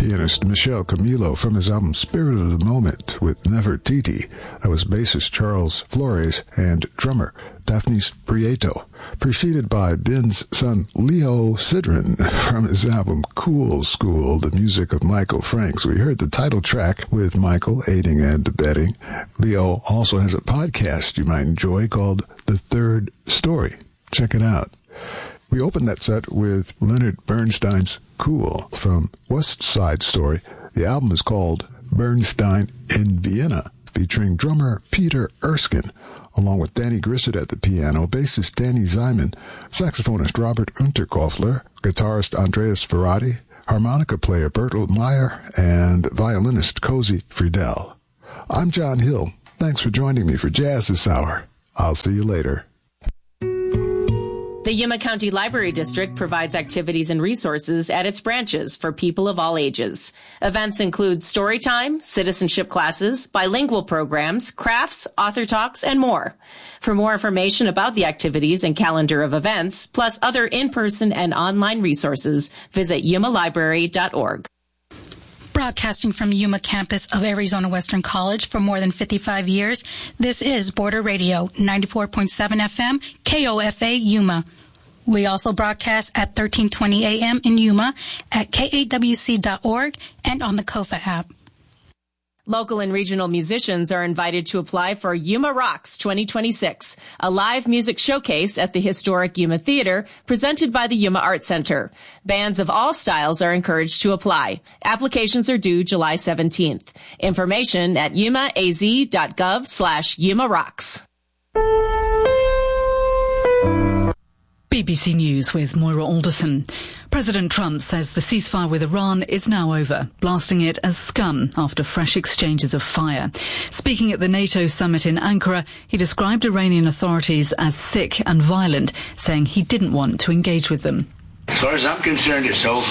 pianist Michel Camilo from his album Spirit of the Moment with Nefertiti. That was bassist Charles Flores and drummer Daphnis Prieto, preceded by Ben's son Leo Sidran from his album Cool School, the music of Michael Franks. We heard the title track with Michael aiding and abetting. Leo also has a podcast you might enjoy called The Third Story. Check it out. We opened that set with Leonard Bernstein's Cool from West Side Story. The album is called Bernstein in Vienna, featuring drummer Peter Erskine, along with Danny Grissett at the piano, bassist Danny Zyman, saxophonist Robert Unterkoffler, guitarist Andreas Ferrati, harmonica player Bertolt Meyer, and violinist Cozy Friedel. I'm John Hill. Thanks for joining me for Jazz this hour. I'll see you later. The Yuma County Library District provides activities and resources at its branches for people of all ages. Events include story time, citizenship classes, bilingual programs, crafts, author talks, and more. For more information about the activities and calendar of events, plus other in-person and online resources, visit yumalibrary.org. Broadcasting from Yuma campus of Arizona Western College for more than 55 years, this is Border Radio, 94.7 FM, KOFA Yuma. We also broadcast at 1320 AM in Yuma, at KAWC.org, and on the KOFA app. Local and regional musicians are invited to apply for Yuma Rocks 2026, a live music showcase at the historic Yuma Theater presented by the Yuma Art Center. Bands of all styles are encouraged to apply. Applications are due July 17th. Information at yumaaz.gov/Yuma Rocks. BBC News with Moira Alderson. President Trump says the ceasefire with Iran is now over, blasting it as scum after fresh exchanges of fire. Speaking at the NATO summit in Ankara, he described Iranian authorities as sick and violent, saying he didn't want to engage with them. As far as I'm concerned, it's over.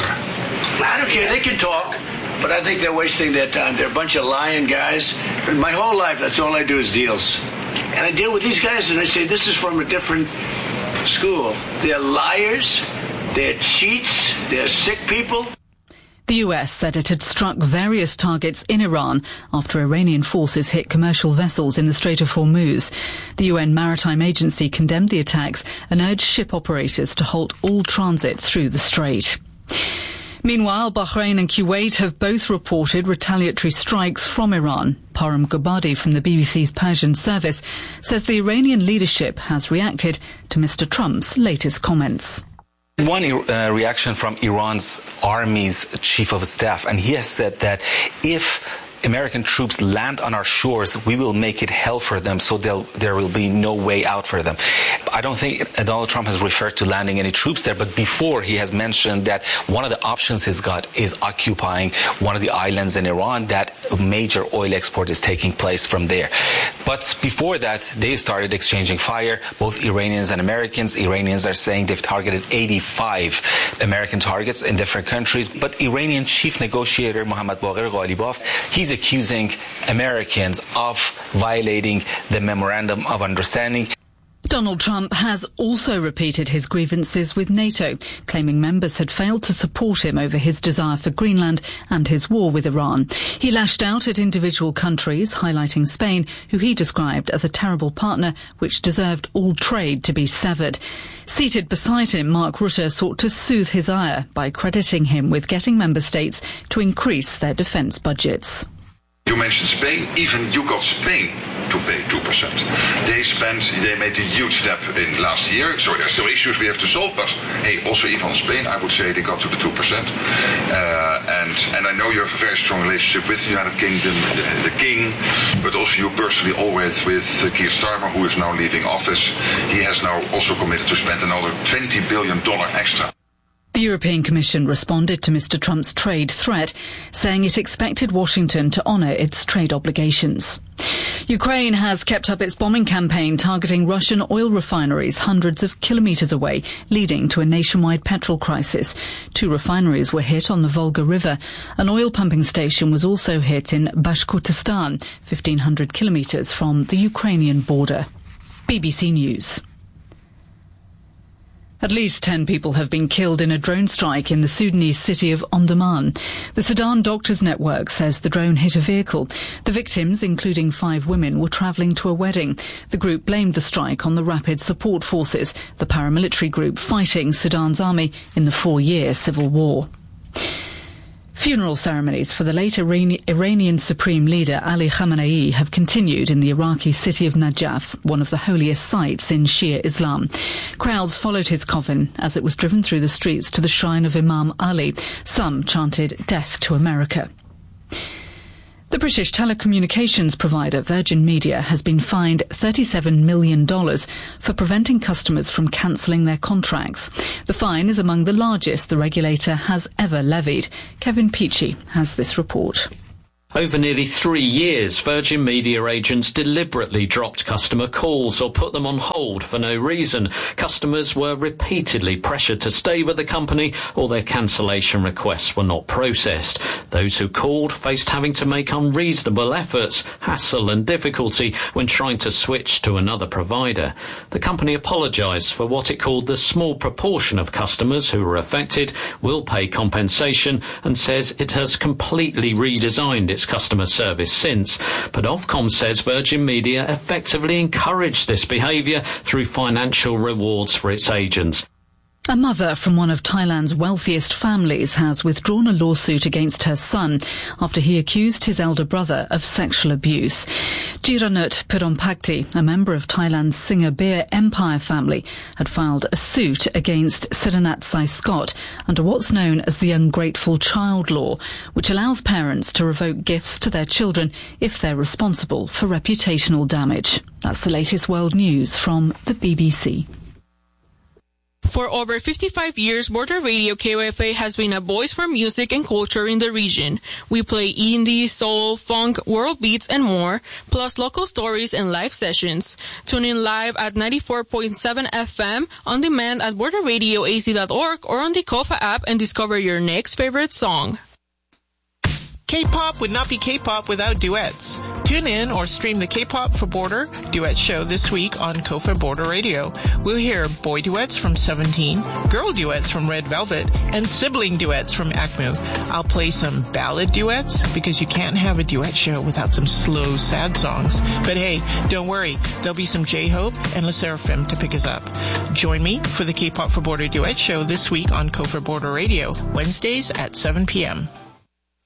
I don't care. They can talk, but I think they're wasting their time. They're a bunch of lying guys. My whole life, that's all I do is deals. And I deal with these guys, and I say, this is from a different school. They're liars, they're cheats, they're sick people. The US said it had struck various targets in Iran after Iranian forces hit commercial vessels in the Strait of Hormuz. The UN Maritime Agency condemned the attacks and urged ship operators to halt all transit through the strait. Meanwhile, Bahrain and Kuwait have both reported retaliatory strikes from Iran. Param Gobadi from the BBC's Persian service says the Iranian leadership has reacted to Mr. Trump's latest comments. One reaction from Iran's army's chief of staff, and he has said that if American troops land on our shores, we will make it hell for them, so there will be no way out for them. I don't think Donald Trump has referred to landing any troops there, but before he has mentioned that one of the options he's got is occupying one of the islands in Iran, that major oil export is taking place from there. But before that, they started exchanging fire, both Iranians and Americans. Iranians are saying they've targeted 85 American targets in different countries, but Iranian chief negotiator Mohammad Baqir Ghalibaf, he's accusing Americans of violating the Memorandum of Understanding. Donald Trump has also repeated his grievances with NATO, claiming members had failed to support him over his desire for Greenland and his war with Iran. He lashed out at individual countries, highlighting Spain, who he described as a terrible partner which deserved all trade to be severed. Seated beside him, Mark Rutte sought to soothe his ire by crediting him with getting member states to increase their defence budgets. You mentioned Spain. Even you got Spain to pay 2%. They made a huge step in last year. So there's still issues we have to solve, but hey, also even on Spain, I would say they got to the 2%. And I know you have a very strong relationship with the United Kingdom, the King, but also you personally always with Keir Starmer, who is now leaving office. He has now also committed to spend another $20 billion extra. The European Commission responded to Mr. Trump's trade threat, saying it expected Washington to honour its trade obligations. Ukraine has kept up its bombing campaign targeting Russian oil refineries hundreds of kilometres away, leading to a nationwide petrol crisis. 2 refineries were hit on the Volga River. An oil pumping station was also hit in Bashkortostan, 1,500 kilometres from the Ukrainian border. BBC News. At least 10 people have been killed in a drone strike in the Sudanese city of Omdurman. The Sudan Doctors Network says the drone hit a vehicle. The victims, including 5 women, were travelling to a wedding. The group blamed the strike on the Rapid Support Forces, the paramilitary group fighting Sudan's army in the 4-year civil war. Funeral ceremonies for the late Iranian Supreme Leader Ali Khamenei have continued in the Iraqi city of Najaf, one of the holiest sites in Shia Islam. Crowds followed his coffin as it was driven through the streets to the shrine of Imam Ali. Some chanted "Death to America." The British telecommunications provider Virgin Media has been fined $37 million for preventing customers from cancelling their contracts. The fine is among the largest the regulator has ever levied. Kevin Peachy has this report. Over nearly 3 years, Virgin Media agents deliberately dropped customer calls or put them on hold for no reason. Customers were repeatedly pressured to stay with the company or their cancellation requests were not processed. Those who called faced having to make unreasonable efforts, hassle and difficulty when trying to switch to another provider. The company apologised for what it called the small proportion of customers who were affected, will pay compensation and says it has completely redesigned its customer service since. But Ofcom says Virgin Media effectively encouraged this behaviour through financial rewards for its agents. A mother from one of Thailand's wealthiest families has withdrawn a lawsuit against her son after he accused his elder brother of sexual abuse. Jiranut Pirompakti, a member of Thailand's Singer Beer Empire family, had filed a suit against Siranat Sai Scott under what's known as the Ungrateful Child Law, which allows parents to revoke gifts to their children if they're responsible for reputational damage. That's the latest world news from the BBC. For over 55 years, Border Radio KOFA has been a voice for music and culture in the region. We play indie, soul, funk, world beats, and more, plus local stories and live sessions. Tune in live at 94.7 FM, on demand at borderradioaz.org or on the KOFA app and discover your next favorite song. K-pop would not be K-pop without duets. Tune in or stream the K-pop for Border duet show this week on KOFA Border Radio. We'll hear boy duets from 17, girl duets from Red Velvet, and sibling duets from ACMU. I'll play some ballad duets because you can't have a duet show without some slow, sad songs. But hey, don't worry, there'll be some J-Hope and Le Seraphim to pick us up. Join me for the K-pop for Border duet show this week on KOFA Border Radio, Wednesdays at 7 p.m.